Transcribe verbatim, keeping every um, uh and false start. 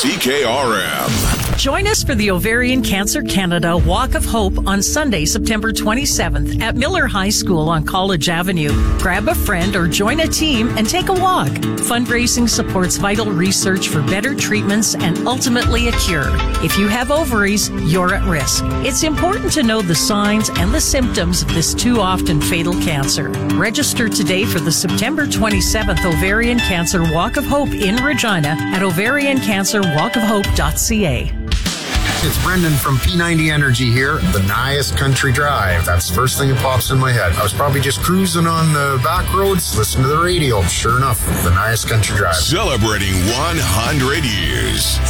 C K R M. Join us for the Ovarian Cancer Canada Walk of Hope on Sunday, September twenty-seventh at Miller High School on College Avenue. Grab a friend or join a team and take a walk. Fundraising supports vital research for better treatments and ultimately a cure. If you have ovaries, you're at risk. It's important to know the signs and the symptoms of this too often fatal cancer. Register today for the September twenty-seventh Ovarian Cancer Walk of Hope in Regina at ovarian cancer walk of hope dot c a. It's Brendan from P ninety Energy here. The Nias Country Drive. That's the first thing that pops in my head. I was probably just cruising on the back roads, listening to the radio. Sure enough, the Nias Country Drive. Celebrating one hundred years.